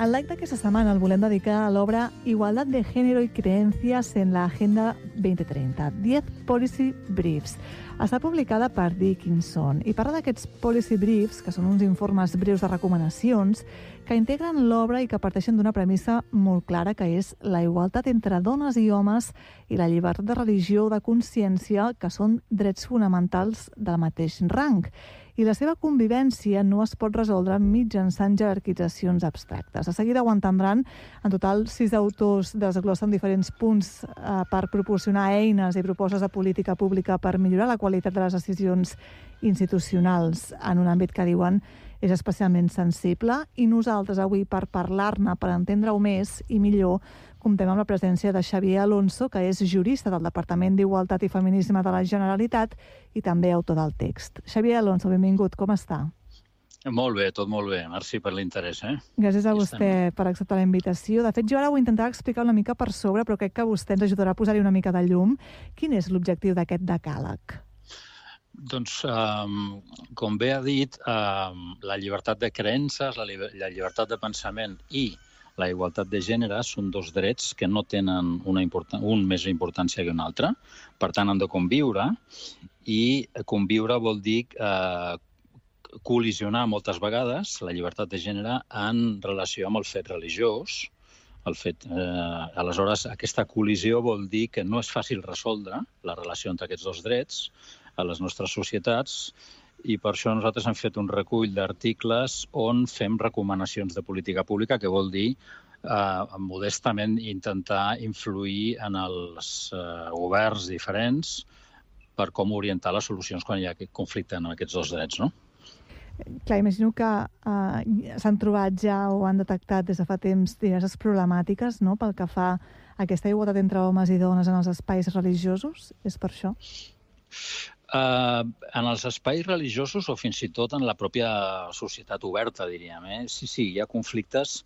El live d'aquesta setmana el volem dedicar a l'obra Igualdad de Género y Creencias en la Agenda 2030, 10 Policy Briefs. Està publicada per Dickinson i parla d'aquests Policy Briefs, que són uns informes breus de recomanacions, que integren l'obra i que parteixen d'una premissa molt clara, que és la igualtat entre dones i homes i la llibertat de religió o de consciència, que són drets fonamentals del mateix rang. I la seva convivència no es pot resoldre mitjançant jerarquitzacions abstractes. A seguida ho entendran. En total, 6 autors desglossen diferents punts per proporcionar eines i propostes de política pública per millorar la qualitat de les decisions institucionals en un àmbit que diuen és especialment sensible, i nosaltres avui, per parlar-ne, per entendre-ho més i millor, comptem amb la presència de Xavier Alonso, que és jurista del Departament d'Igualtat i Feminisme de la Generalitat i també autor del text. Xavier Alonso, benvingut, com està? Molt bé, tot molt bé. Merci per l'interès. Gràcies a vostè per acceptar la invitació. De fet, jo ara ho intentaré explicar una mica per sobre, però crec que vostè ens ajudarà a posar-hi una mica de llum. Quin és l'objectiu d'aquest decàleg? Doncs, com bé ha dit, la llibertat de creences, la llibertat de pensament i la igualtat de gènere són dos drets que no tenen un més importància que un altre. Per tant, han de conviure, i conviure vol dir col·lisionar moltes vegades la llibertat de gènere en relació amb el fet religiós. Aleshores, aquesta col·lisió vol dir que no és fàcil resoldre la relació entre aquests dos drets a les nostres societats, i per això nosaltres hem fet un recull d'articles on fem recomanacions de política pública, que vol dir modestament intentar influir en els governs diferents per com orientar les solucions quan hi ha aquest conflicte en aquests dos drets, no? Clar, imagino que s'han trobat ja o han detectat des de fa temps diverses problemàtiques, no?, pel que fa a aquesta igualtat entre homes i dones en els espais religiosos. És per això? En els espais religiosos o fins i tot en la pròpia societat oberta, diríem. Sí, hi ha conflictes.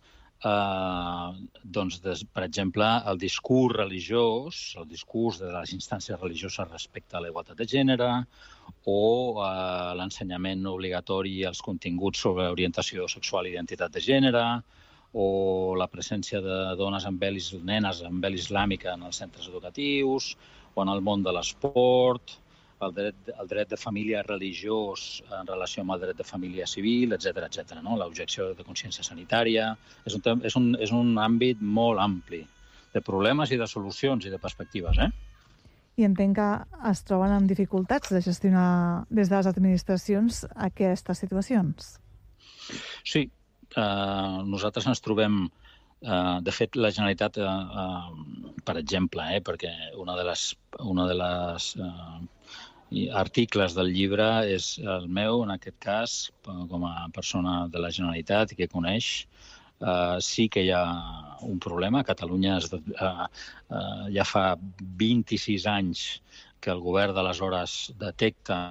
Doncs, per exemple, el discurs religiós, el discurs de les instàncies religioses respecte a la igualtat de gènere, o l'ensenyament obligatori als continguts sobre orientació sexual i identitat de gènere, o la presència de dones amb nenes amb vel islàmica en els centres educatius, o en el món de l'esport, el dret de família religiós en relació amb el dret de família civil, etc. L'objecció de consciència sanitària. És un àmbit molt ampli de problemes i de solucions i de perspectives. I entenc que es troben amb dificultats de gestionar des de les administracions aquestes situacions. Sí, nosaltres ens trobem. De fet, la Generalitat, per exemple, perquè una de les articles del llibre és el meu, en aquest cas, com a persona de la Generalitat i que coneix, sí que hi ha un problema. A Catalunya ja fa 26 anys que el govern d'aleshores detecta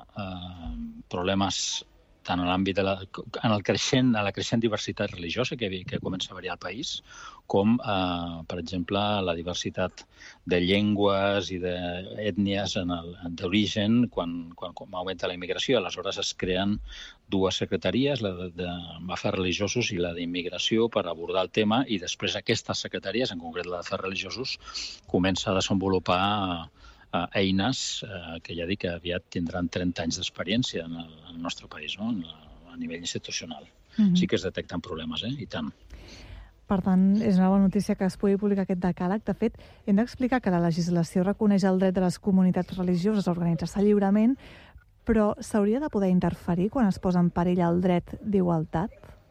problemes tant en l'àmbit de la creixent diversitat religiosa que comença a variar al país, com, per exemple, la diversitat de llengües i d'ètnies d'origen quan augmenta la immigració. Aleshores es creen dues secretaries, la d'afers religiosos i la d'immigració, per abordar el tema, i després aquestes secretaries, en concret la d'afers religiosos, comença a desenvolupar eines que ja dic que aviat tindran 30 anys d'experiència en el nostre país, no?, a nivell institucional. Sí que es detecten problemes, i tant. Per tant, és una bona notícia que es pugui publicar aquest decàleg. De fet, hem d'explicar que la legislació reconeix el dret de les comunitats religioses a organitzar-se lliurement, però s'hauria de poder interferir quan es posa en perill el dret d'igualtat?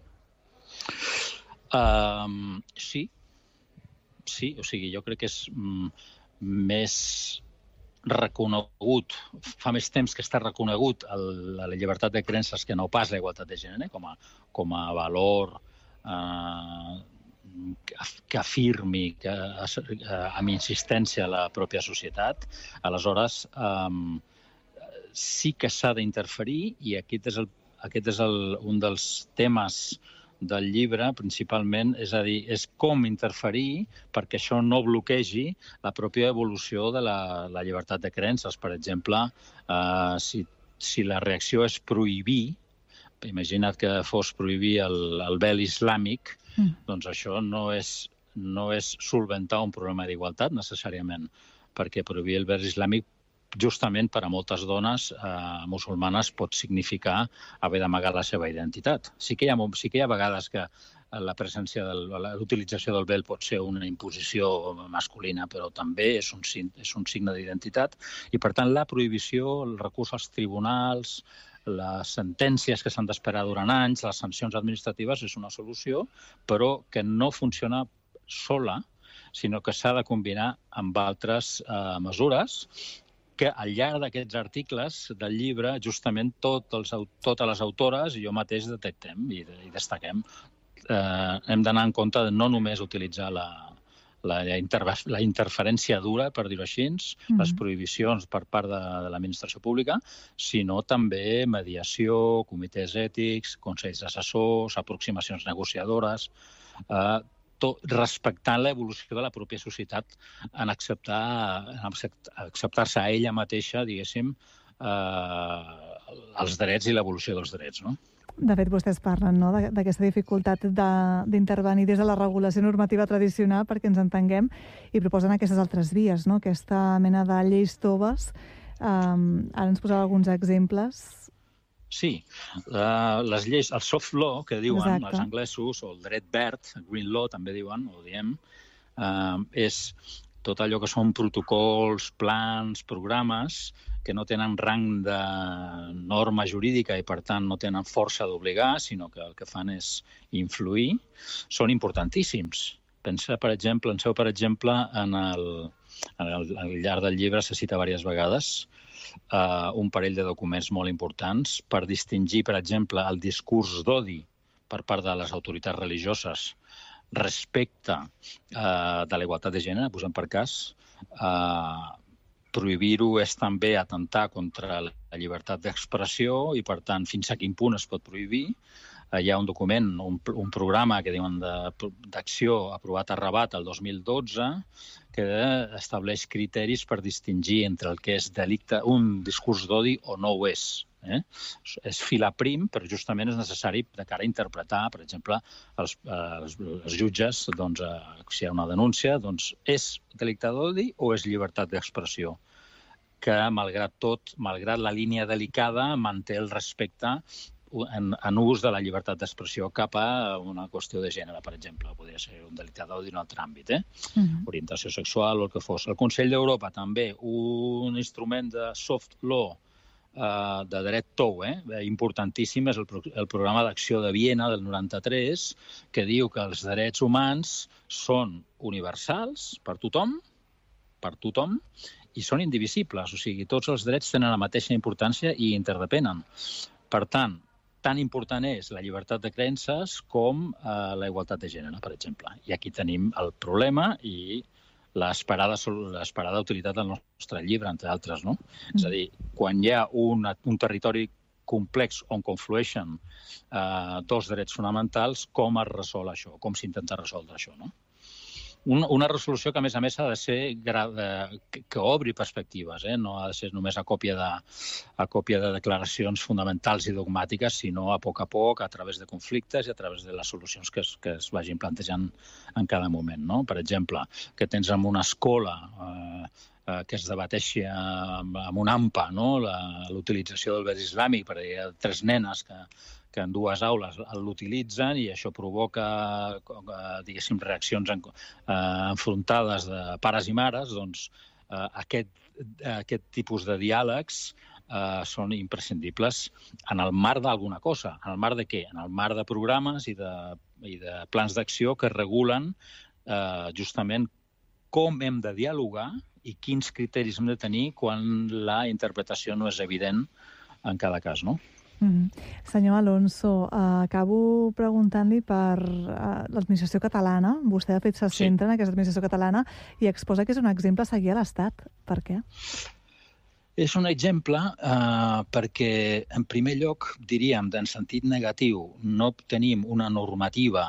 Sí, o sigui, jo crec que és més reconegut, fa més temps que està reconegut la llibertat de creences que no pas la igualtat de gènere, com a valor que afirmi amb insistència la pròpia societat. Aleshores, sí que s'ha d'interferir, i aquest és un dels temes del llibre, principalment, és a dir, és com interferir perquè això no bloquegi la pròpia evolució de la llibertat de creences. Per exemple, si la reacció és prohibir, imagina't que fos prohibir el vel islàmic, Doncs això no és solventar un problema d'igualtat necessàriament, perquè prohibir el vers islàmic justament per a moltes dones musulmanes pot significar haver d'amagar la seva identitat. Sí que hi ha vegades que la presència l'utilització del vel pot ser una imposició masculina, però també és un signe d'identitat i, per tant, la prohibició, el recurs als tribunals, les sentències que s'han d'esperar durant anys, les sancions administratives és una solució, però que no funciona sola, sinó que s'ha de combinar amb altres mesures que al llarg d'aquests articles del llibre justament totes les autores i jo mateix detectem i destaquem. Hem d'anar en compte de no només utilitzar la interferència dura, per dir-ho així, les prohibicions per part de l'administració pública, sinó també mediació, comitès ètics, consells assessors, aproximacions negociadores, respectant l'evolució de la pròpia societat en acceptar-se a ella mateixa, diguéssim, els drets i l'evolució dels drets, no? De fet, vostès parlen d'aquesta dificultat d'intervenir des de la regulació normativa tradicional perquè ens entenguem i proposen aquestes altres vies, no? Aquesta mena de lleis toves. Ara ens posava alguns exemples. Sí, les lleis, el soft law, que diuen els anglesos, o el dret verd, el green law també diuen, o diem, és tot allò que són protocols, plans, programes que no tenen rang de norma jurídica i, per tant, no tenen força d'obligar, sinó que el que fan és influir, són importantíssims. Penseu, per exemple, al llarg del llibre se cita diverses vegades un parell de documents molt importants per distingir, per exemple, el discurs d'odi per part de les autoritats religioses respecte de la igualtat de gènere, posem per cas. Prohibir-ho és també atentar contra la llibertat d'expressió i, per tant, fins a quin punt es pot prohibir. Hi ha un document, un programa que diuen d'acció aprovat a Rabat el 2012 que estableix criteris per distingir entre el que és delicte, un discurs d'odi o no ho és. És filar prim, però justament és necessari de cara a interpretar, per exemple, els jutges, si hi ha una denúncia, és delicte d'odi o és llibertat d'expressió? Que, malgrat tot, malgrat la línia delicada, manté el respecte en ús de la llibertat d'expressió cap a una qüestió de gènere, per exemple. Podria ser un delicte d'odi en un altre àmbit, orientació sexual o el que fos. El Consell d'Europa també, un instrument de soft law, de dret tou, importantíssim, és el programa d'acció de Viena del 93, que diu que els drets humans són universals per tothom, i són indivisibles, o sigui, tots els drets tenen la mateixa importància i interdepenen. Per tant, tan important és la llibertat de creences com la igualtat de gènere, per exemple. I aquí tenim el problema i l'esperada utilitat del nostre llibre, entre altres, no? És a dir, quan hi ha un territori complex on conflueixen dos drets fonamentals, com es resol això? Com s'intenta resoldre això, no? Una resolució que, a més, ha de ser que obri perspectives, no ha de ser només a còpia de declaracions fonamentals i dogmàtiques, sinó a poc, a través de conflictes i a través de les solucions que es vagin plantejant en cada moment. Per exemple, que tens en una escola que es debateixi amb un AMPA, l'utilització del vers islàmic, perquè hi ha 3 nenes que en 2 aules l'utilitzen i això provoca, diguéssim, reaccions enfrontades de pares i mares, doncs aquest tipus de diàlegs són imprescindibles en el marc d'alguna cosa. En el marc de què? En el marc de programes i de plans d'acció que regulen justament com hem de dialogar i quins criteris hem de tenir quan la interpretació no és evident en cada cas, no? Senyor Alonso, acabo preguntant-li per l'administració catalana. Vostè, de fet, se centra en aquesta administració catalana i exposa que és un exemple a seguir a l'Estat. Per què? És un exemple perquè, en primer lloc, diríem, en sentit negatiu, no tenim una normativa.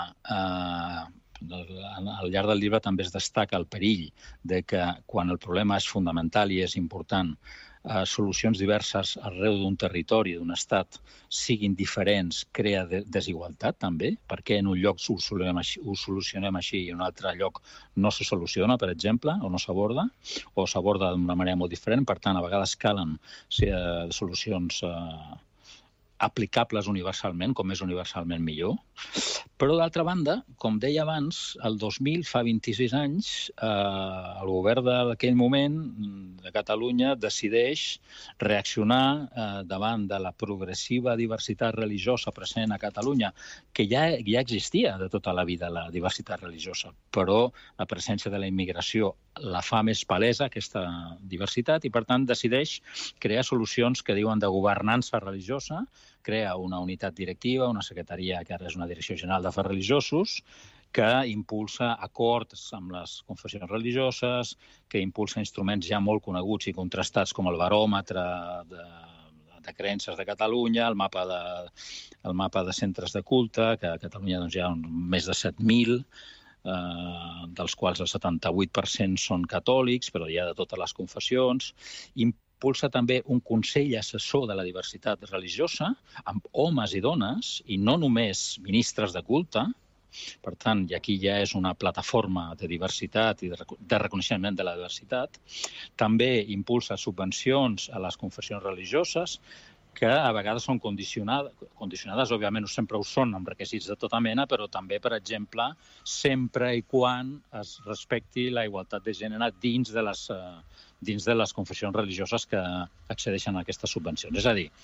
Al llarg del llibre també es destaca el perill de que quan el problema és fonamental i és important solucions diverses arreu d'un territori, d'un estat, siguin diferents, crea desigualtat també, perquè en un lloc ho solucionem així i en un altre lloc no se soluciona, per exemple, o no s'aborda, o s'aborda d'una manera molt diferent. Per tant, a vegades calen solucions aplicables universalment, com més universalment millor. Però, d'altra banda, com deia abans, el 2000, fa 26 anys, el govern d'aquell moment de Catalunya decideix reaccionar davant de la progressiva diversitat religiosa present a Catalunya, que ja existia de tota la vida la diversitat religiosa, però la presència de la immigració la fa més palesa, aquesta diversitat, i per tant decideix crear solucions que diuen de governança religiosa, crea una unitat directiva, una secretaria que ara és una direcció general d'afers religiosos, que impulsa acords amb les confessions religioses, que impulsa instruments ja molt coneguts i contrastats com el baròmetre de creences de Catalunya, el mapa de centres de culte, que a Catalunya hi ha més de 7.000, dels quals el 78% són catòlics, però hi ha de totes les confessions. Impulsa també un consell assessor de la diversitat religiosa, amb homes i dones, i no només ministres de culte. Per tant, i aquí ja és una plataforma de diversitat i de reconeixement de la diversitat. També impulsa subvencions a les confessions religioses, que a vegades són condicionades, òbviament no sempre ho són, amb requisits de tota mena, però també, per exemple, sempre i quan es respecti la igualtat de gènere dins de les confessions religioses que accedeixen a aquestes subvencions. És a dir,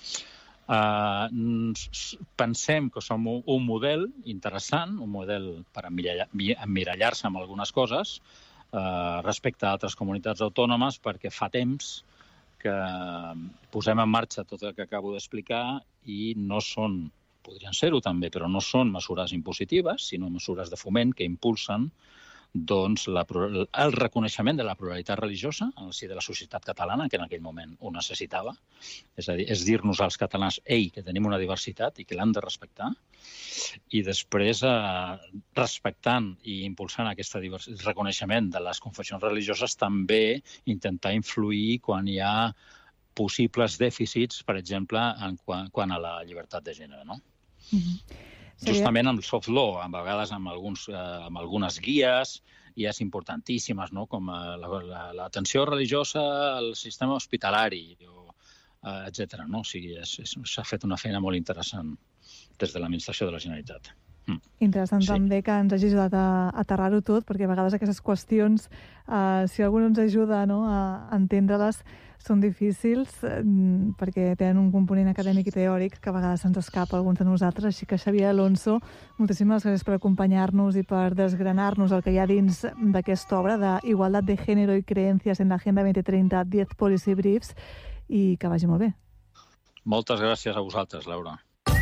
pensem que som un model interessant, un model per emmirallar-se en algunes coses respecte a altres comunitats autònomes, perquè fa temps que posem en marxa tot el que acabo d'explicar i no són, podrien ser-ho també, però no són mesures impositives, sinó mesures de foment que impulsen doncs, el reconeixement de la pluralitat religiosa en el si de la societat catalana, que en aquell moment ho necessitava. És a dir, és dir-nos als catalans, ei, que tenim una diversitat i que l'hem de respectar. I després, respectant i impulsant aquest reconeixement de les confessions religioses, també intentar influir quan hi ha possibles dèficits, per exemple, quant a la llibertat de gènere, no? Justament amb el soft law, a vegades amb algunes guies, guies importantíssimes, no? Com l'atenció religiosa al sistema hospitalari, etc. No? O sigui, s'ha fet una feina molt interessant des de l'administració de la Generalitat. Interessant també que ens hagi ajudat a aterrar-ho tot, perquè a vegades aquestes qüestions, si algú no ens ajuda a entendre-les, són difícils perquè tenen un component acadèmic i teòric que a vegades se'ns escapa a alguns de nosaltres. Així que, Xavier Alonso, moltíssimes gràcies per acompanyar-nos i per desgranar-nos el que hi ha dins d'aquesta obra d'Igualdad de Género y Creencias en la Agenda 2030, 10 Policy Briefs, i que vagi molt bé. Moltes gràcies a vosaltres, Laura.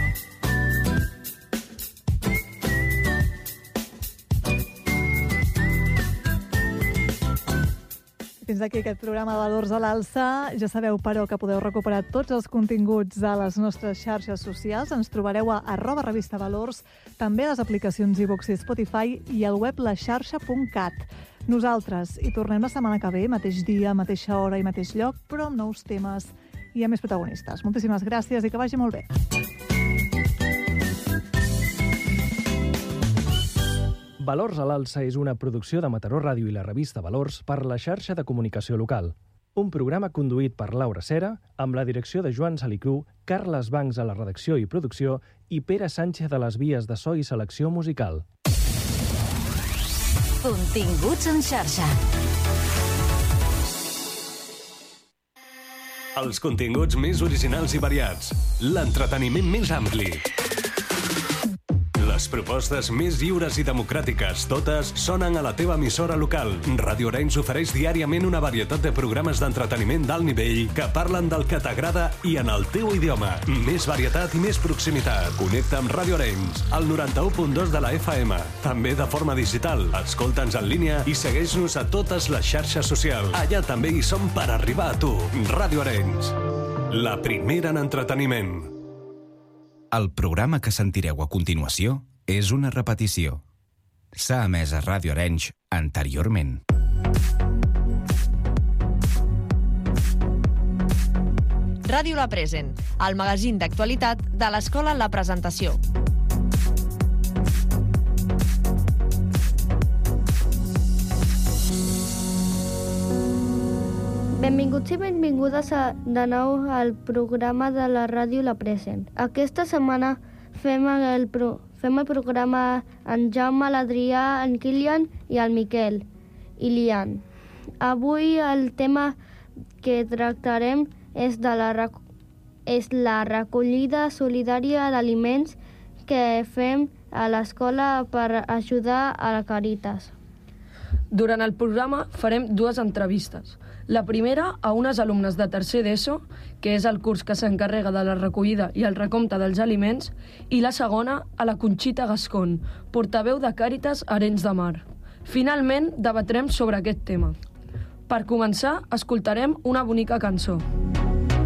Fins aquí aquest programa de Valors a l'Alça. Ja sabeu, però, que podeu recuperar tots els continguts a les nostres xarxes socials. Ens trobareu a @revistavalors, també a les aplicacions iVoox i Spotify i al web laxarxa.cat. Nosaltres hi tornem la setmana que ve, mateix dia, mateixa hora i mateix lloc, però amb nous temes i amb més protagonistes. Moltíssimes gràcies i que vagi molt bé. Valors a l'Alça és una producció de Mataró Ràdio i la revista Valors per la xarxa de comunicació local. Un programa conduït per Laura Cera, amb la direcció de Joan Salicru, Carles Bancs a la redacció i producció i Pere Sánchez a les vies de so i selecció musical. Continguts en xarxa. Els continguts més originals i variats. L'entreteniment més ampli. Les propostes més lliures i democràtiques, totes sonen a la teva emissora local. Ràdio Arenys ofereix diàriament una varietat de programes d'entreteniment d'alt nivell que parlen del que t'agrada i en el teu idioma. Més varietat i més proximitat. Connecta amb Ràdio Arenys, al 91.2 de la FM. També de forma digital. Escolta'ns en línia i segueix-nos a totes les xarxes socials. Allà també hi som per arribar a tu. Ràdio Arenys, la primera en entreteniment. El programa que sentireu a continuació és una repetició. S'ha emès a Ràdio Arenys anteriorment. Ràdio La Present, el magazín d'actualitat de l'Escola La Presentació. Benvinguts i benvingudes de nou al programa de la Ràdio La Present. Aquesta setmana fem el programa en Jaume, l'Adrià, en Kilian i el Miquel i l'Ian. Avui el tema que tractarem és la recollida solidària d'aliments que fem a l'escola per ajudar a la Càritas. Durant el programa farem dues entrevistes. La primera a unes alumnes de tercer d'ESO, que és el curs que s'encarrega de la recollida i el recompte dels aliments, i la segona a la Conxita Gascón, portaveu de Càritas Arenys de Mar. Finalment debatrem sobre aquest tema. Per començar, escoltarem una bonica cançó.